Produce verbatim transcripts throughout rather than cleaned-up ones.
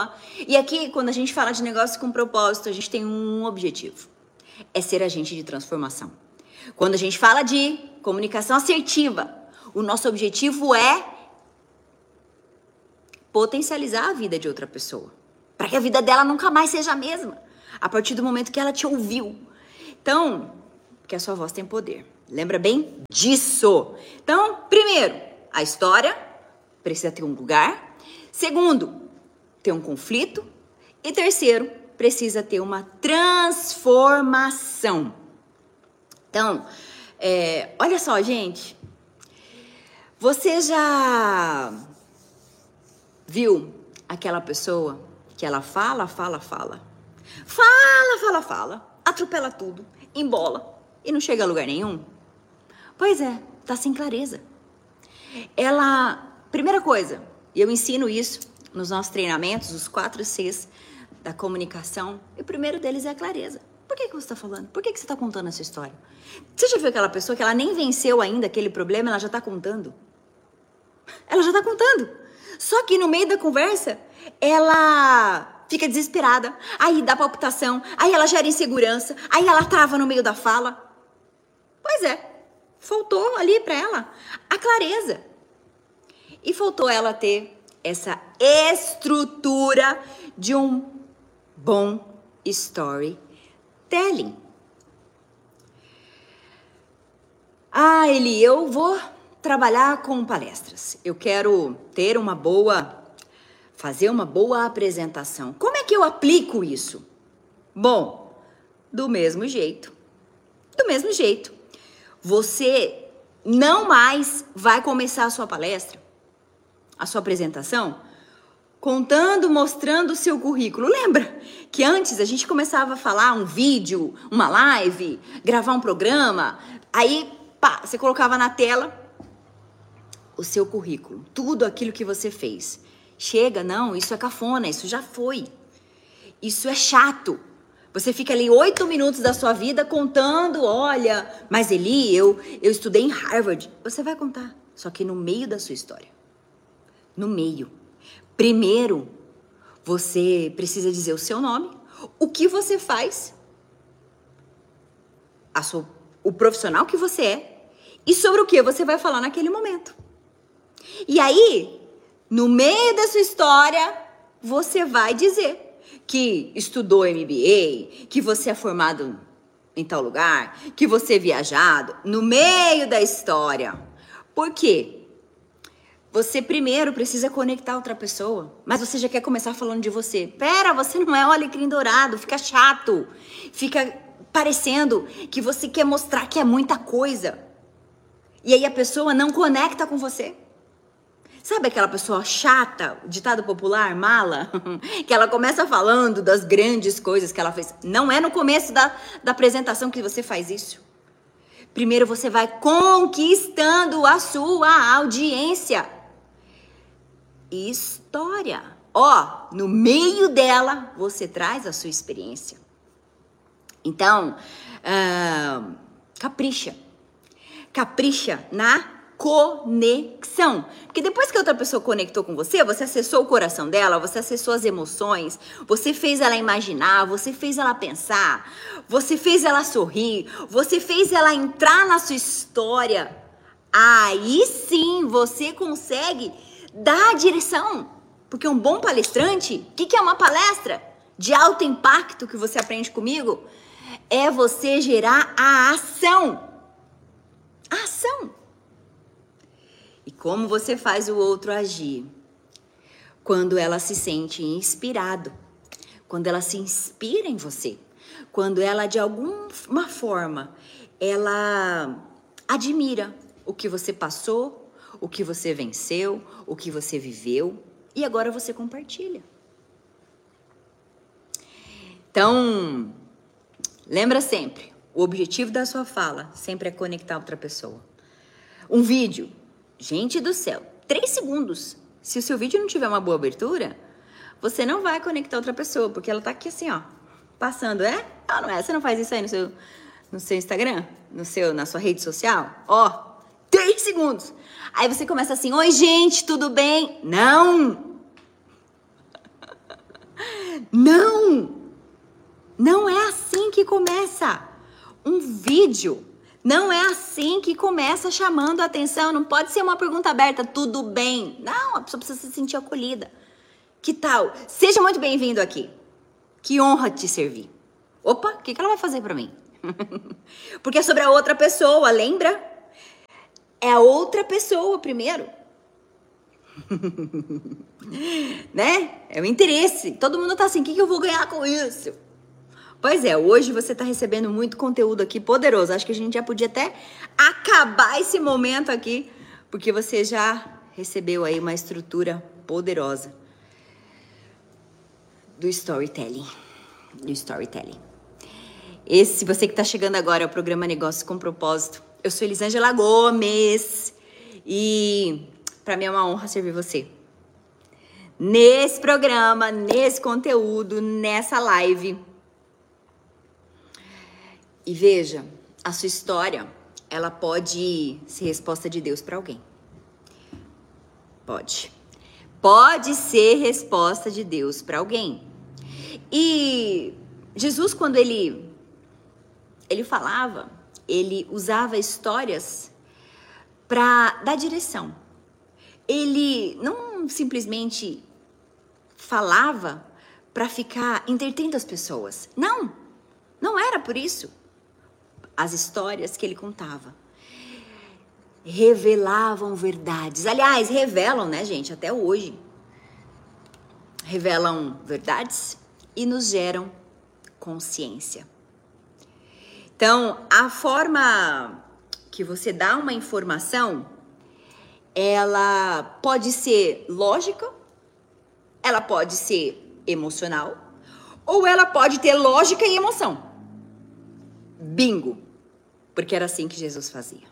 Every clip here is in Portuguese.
nova. E aqui, quando a gente fala de negócio com propósito, a gente tem um objetivo. É ser agente de transformação. Quando a gente fala de comunicação assertiva, o nosso objetivo é potencializar a vida de outra pessoa. Para que a vida dela nunca mais seja a mesma. A partir do momento que ela te ouviu. Então, porque a sua voz tem poder. Lembra bem disso. Então, primeiro, a história precisa ter um lugar. Segundo, ter um conflito. E terceiro, precisa ter uma transformação. Então, é, olha só, gente. Você já viu aquela pessoa que ela fala, fala, fala. Fala, fala, fala. Atropela tudo, embola e não chega a lugar nenhum? Pois é, tá sem clareza. Ela, primeira coisa, e eu ensino isso nos nossos treinamentos, os quatro Cs da comunicação, e o primeiro deles é a clareza. Por que que você tá falando? Por que que você tá contando essa história? Você já viu aquela pessoa que ela nem venceu ainda aquele problema, ela já tá contando? Ela já tá contando. Só que no meio da conversa, ela fica desesperada, aí dá palpitação, aí ela gera insegurança, aí ela trava no meio da fala. Pois é, faltou ali pra ela a clareza. E faltou ela ter essa estrutura de um bom storytelling. Ah, Eli, eu vou trabalhar com palestras. Eu quero ter uma boa, fazer uma boa apresentação. Como é que eu aplico isso? Bom, do mesmo jeito. Do mesmo jeito. Você não mais vai começar a sua palestra, a sua apresentação, contando, mostrando o seu currículo. Lembra que antes a gente começava a falar um vídeo, uma live, gravar um programa, aí pá, você colocava na tela o seu currículo, tudo aquilo que você fez. Chega, não, isso é cafona, isso já foi. Isso é chato. Você fica ali oito minutos da sua vida contando, olha, mas Eli, eu, eu estudei em Harvard. Você vai contar, só que no meio da sua história. No meio. Primeiro, você precisa dizer o seu nome, o que você faz, a sua, o profissional que você é e sobre o que você vai falar naquele momento. E aí, no meio da sua história, você vai dizer que estudou M B A, que você é formado em tal lugar, que você é viajado, no meio da história. Por quê? Você primeiro precisa conectar outra pessoa, mas você já quer começar falando de você. Pera, você não é o alecrim dourado, fica chato, fica parecendo que você quer mostrar que é muita coisa. E aí a pessoa não conecta com você. Sabe aquela pessoa chata, ditado popular, mala? Que ela começa falando das grandes coisas que ela fez. Não é no começo da, da apresentação que você faz isso. Primeiro você vai conquistando a sua audiência. História. Ó, no meio dela, você traz a sua experiência. Então, uh, capricha. Capricha na conexão. Porque depois que a outra pessoa conectou com você, você acessou o coração dela, você acessou as emoções, você fez ela imaginar, você fez ela pensar, você fez ela sorrir, você fez ela entrar na sua história. Aí sim você consegue dar a direção. Porque um bom palestrante, o que, que é uma palestra de alto impacto que você aprende comigo? É você gerar a ação. A ação. E como você faz o outro agir? Quando ela se sente inspirado, quando ela se inspira em você, quando ela de alguma forma, ela admira o que você passou, o que você venceu, o que você viveu e agora você compartilha. Então, lembra sempre, o objetivo da sua fala sempre é conectar outra pessoa. Um vídeo. Gente do céu, três segundos. Se o seu vídeo não tiver uma boa abertura, você não vai conectar outra pessoa, porque ela tá aqui assim, ó, passando, é? Ah, não é? Você não faz isso aí no seu, no seu Instagram? No seu, na sua rede social? Ó, três segundos. Aí você começa assim, oi gente, tudo bem? Não! Não! Não é assim que começa um vídeo. Não é assim que começa chamando a atenção. Não pode ser uma pergunta aberta, tudo bem. Não, a pessoa precisa se sentir acolhida. Que tal? Seja muito bem-vindo aqui. Que honra te servir. Opa, o que, que ela vai fazer pra mim? Porque é sobre a outra pessoa, lembra? É a outra pessoa primeiro. Né? É o interesse. Todo mundo tá assim, o que, que eu vou ganhar com isso? Pois é, hoje você tá recebendo muito conteúdo aqui poderoso. Acho que a gente já podia até acabar esse momento aqui, porque você já recebeu aí uma estrutura poderosa do storytelling. Do storytelling. Esse, você que tá chegando agora, é o programa Negócios com Propósito. Eu sou Elisângela Gomes e para mim é uma honra servir você. Nesse programa, nesse conteúdo, nessa live. E veja, a sua história, ela pode ser resposta de Deus para alguém. Pode. Pode ser resposta de Deus para alguém. E Jesus, quando ele, ele falava, ele usava histórias para dar direção. Ele não simplesmente falava para ficar entretendo as pessoas. Não, não era por isso. As histórias que ele contava revelavam verdades. Aliás, revelam, né, gente, até hoje. Revelam verdades e nos geram consciência. Então, a forma que você dá uma informação, ela pode ser lógica, ela pode ser emocional, ou ela pode ter lógica e emoção. Bingo! Porque era assim que Jesus fazia.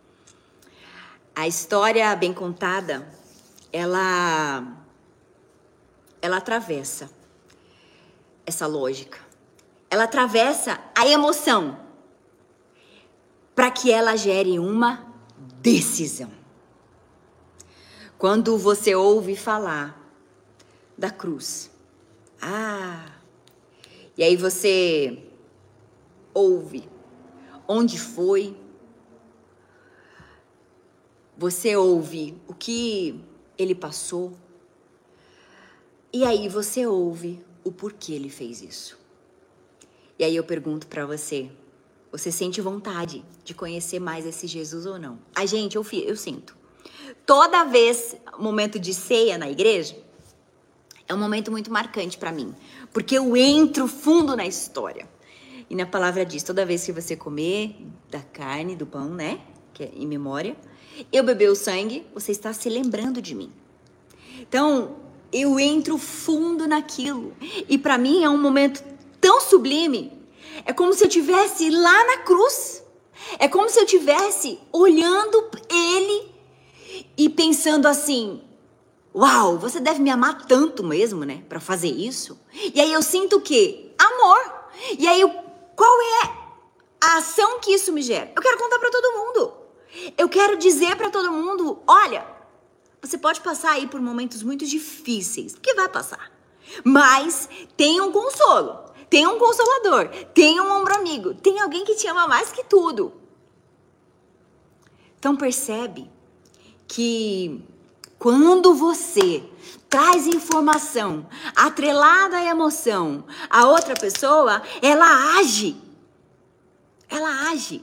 A história bem contada, ela, ela atravessa essa lógica. Ela atravessa a emoção para que ela gere uma decisão. Quando você ouve falar da cruz, ah, e aí você ouve onde foi, você ouve o que ele passou, e aí você ouve o porquê ele fez isso. E aí eu pergunto pra você, você sente vontade de conhecer mais esse Jesus ou não? A gente, eu, eu sinto. Toda vez, momento de ceia na igreja, é um momento muito marcante pra mim, porque eu entro fundo na história. E na palavra diz, toda vez que você comer da carne, do pão, né, que é em memória, eu beber o sangue, você está se lembrando de mim. Então, eu entro fundo naquilo. E para mim é um momento tão sublime. É como se eu estivesse lá na cruz. É como se eu estivesse olhando ele e pensando assim, uau, você deve me amar tanto mesmo, né, para fazer isso. E aí eu sinto o quê? Amor. E aí eu Qual é a ação que isso me gera? Eu quero contar para todo mundo. Eu quero dizer para todo mundo, olha, você pode passar aí por momentos muito difíceis, que vai passar. Mas tem um consolo, tem um consolador, tem um ombro amigo, tem alguém que te ama mais que tudo. Então percebe que quando você traz informação atrelada à emoção, a outra pessoa, ela age. Ela age.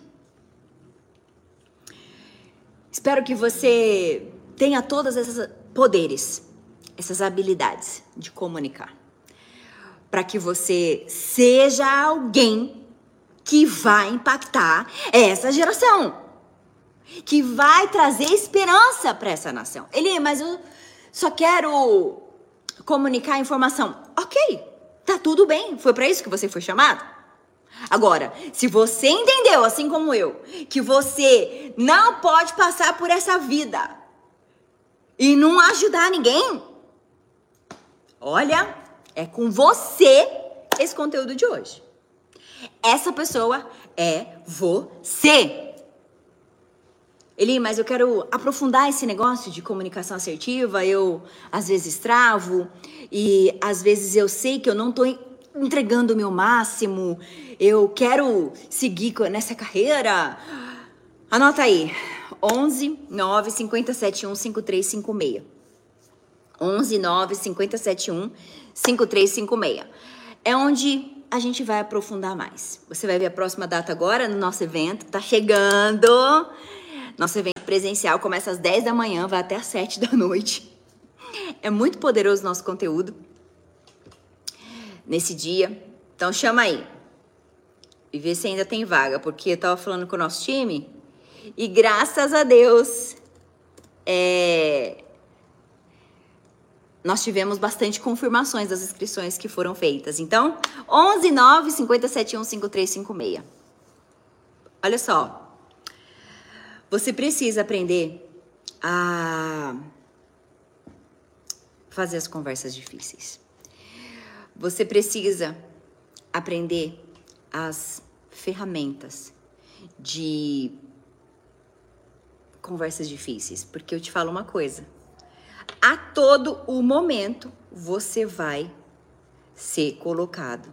Espero que você tenha todos esses poderes, essas habilidades de comunicar, para que você seja alguém que vai impactar essa geração, que vai trazer esperança para essa nação. Ele, mas eu só quero comunicar a informação. Ok, tá tudo bem, foi para isso que você foi chamado? Agora, se você entendeu, assim como eu, que você não pode passar por essa vida e não ajudar ninguém, olha, é com você esse conteúdo de hoje. Essa pessoa é você. Eli, mas eu quero aprofundar esse negócio de comunicação assertiva, eu às vezes travo e às vezes eu sei que eu não tô entregando o meu máximo, eu quero seguir nessa carreira. Anota aí, onze nove cinco sete um cinco três cinco seis. onze nove cinco sete um cinco três cinco seis. É onde a gente vai aprofundar mais. Você vai ver a próxima data agora no nosso evento, tá chegando. Nosso evento presencial começa às dez da manhã, vai até às sete da noite. É muito poderoso o nosso conteúdo nesse dia. Então chama aí. E vê se ainda tem vaga, porque eu tava falando com o nosso time e graças a Deus é, nós tivemos bastante confirmações das inscrições que foram feitas. Então, onze nove cinco sete um cinco três cinco seis. Olha só. Você precisa aprender a fazer as conversas difíceis. Você precisa aprender as ferramentas de conversas difíceis. Porque eu te falo uma coisa. A todo o momento, você vai ser colocado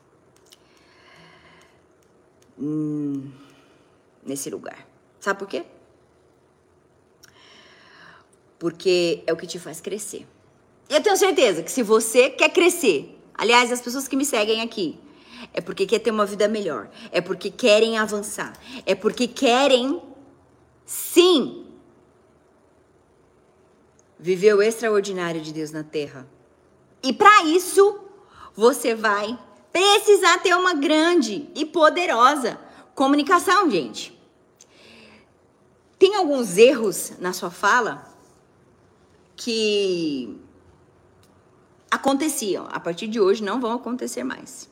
hum, nesse lugar. Sabe por quê? Porque é o que te faz crescer. E eu tenho certeza que se você quer crescer, aliás, as pessoas que me seguem aqui, é porque quer ter uma vida melhor, é porque querem avançar, é porque querem, sim, viver o extraordinário de Deus na terra. E para isso, você vai precisar ter uma grande e poderosa comunicação, gente. Tem alguns erros na sua fala que aconteciam. A partir de hoje não vão acontecer mais.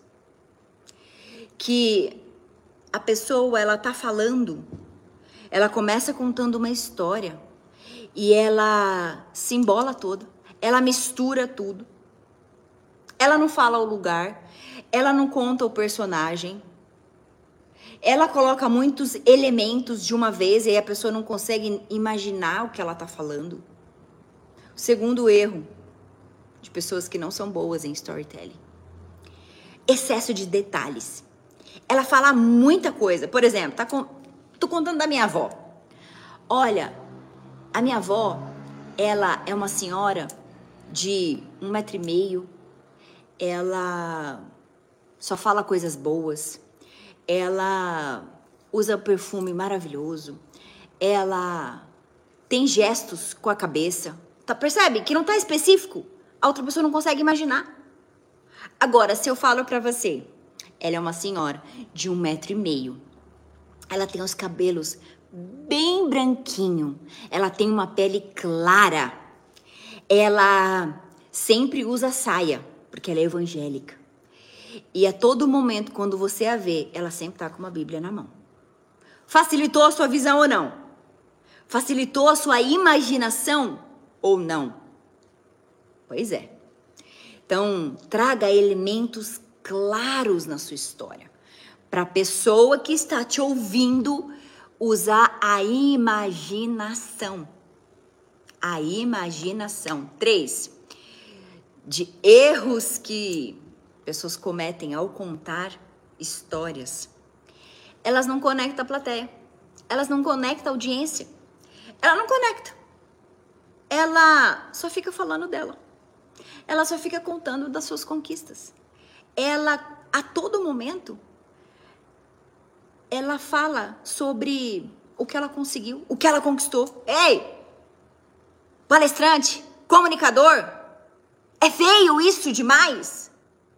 Que a pessoa, ela tá falando, ela começa contando uma história e ela se embola toda, ela mistura tudo. Ela não fala o lugar, ela não conta o personagem. Ela coloca muitos elementos de uma vez e aí a pessoa não consegue imaginar o que ela está falando. O segundo erro de pessoas que não são boas em storytelling. Excesso de detalhes. Ela fala muita coisa. Por exemplo, tá com... tô contando da minha avó. Olha, a minha avó, ela é uma senhora de um metro e meio. Ela só fala coisas boas. Ela usa perfume maravilhoso, ela tem gestos com a cabeça, tá, percebe? Que não tá específico, a outra pessoa não consegue imaginar. Agora, se eu falo pra você, ela é uma senhora de um metro e meio, ela tem os cabelos bem branquinho, ela tem uma pele clara, ela sempre usa saia, porque ela é evangélica. E a todo momento, quando você a vê, ela sempre tá com uma Bíblia na mão. Facilitou a sua visão ou não? Facilitou a sua imaginação ou não? Pois é. Então, traga elementos claros na sua história. Para a pessoa que está te ouvindo usar a imaginação. A imaginação. Três. De erros que pessoas cometem ao contar histórias. Elas não conectam a plateia. Elas não conectam a audiência. Ela não conecta. Ela só fica falando dela. Ela só fica contando das suas conquistas. Ela, a todo momento, ela fala sobre o que ela conseguiu, o que ela conquistou. Ei! Palestrante, comunicador, é feio isso demais?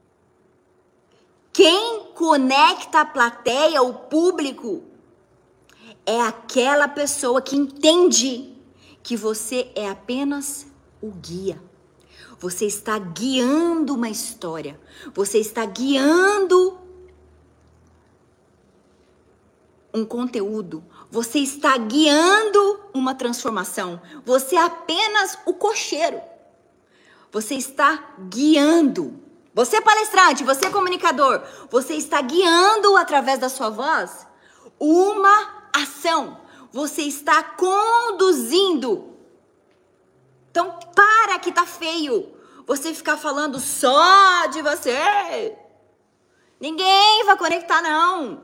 Quem conecta a plateia, o público, é aquela pessoa que entende que você é apenas o guia. Você está guiando uma história. Você está guiando um conteúdo. Você está guiando uma transformação. Você é apenas o cocheiro. Você está guiando. Você é palestrante, você é comunicador. Você está guiando através da sua voz uma ação. você está conduzindo. Então para que tá feio você ficar falando só de você. Ninguém vai conectar, não.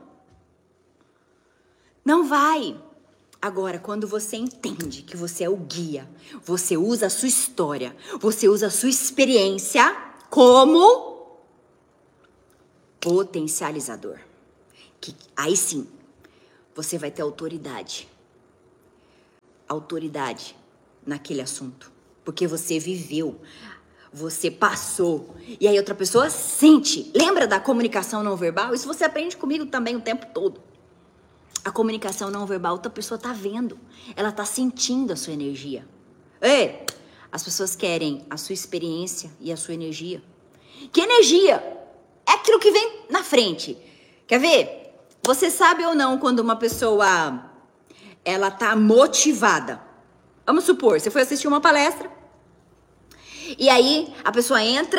Não vai. Agora, quando você entende que você é o guia, você usa a sua história, você usa a sua experiência como potencializador. Que, aí sim, você vai ter autoridade. Autoridade naquele assunto. Porque você viveu, você passou. E aí outra pessoa sente. Lembra da comunicação não verbal? Isso você aprende comigo também o tempo todo. A comunicação não verbal, outra pessoa tá vendo. Ela tá sentindo a sua energia. Ei, as pessoas querem a sua experiência e a sua energia. Que energia? É aquilo que vem na frente. Quer ver? Você sabe ou não quando uma pessoa, ela tá motivada? Vamos supor, você foi assistir uma palestra. E aí, a pessoa entra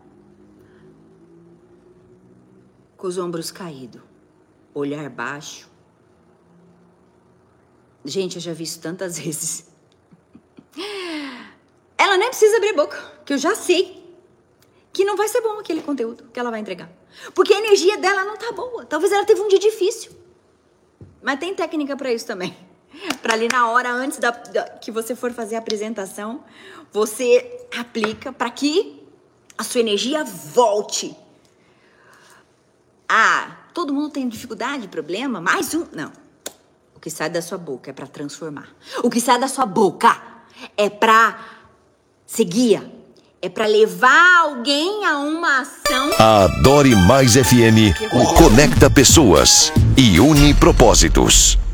com os ombros caídos. Olhar baixo. Gente, eu já vi isso tantas vezes. Ela nem precisa abrir a boca, que eu já sei que não vai ser bom aquele conteúdo que ela vai entregar. Porque a energia dela não tá boa. Talvez ela teve um dia difícil. Mas tem técnica pra isso também. Pra ali na hora, antes da, da, que você for fazer a apresentação, você aplica pra que a sua energia volte. Ah, todo mundo tem dificuldade, problema, mais um... Não. O que sai da sua boca é pra transformar. O que sai da sua boca é pra ser guia. É pra levar alguém a uma ação. A Dore Mais F M conecta pessoas e une propósitos.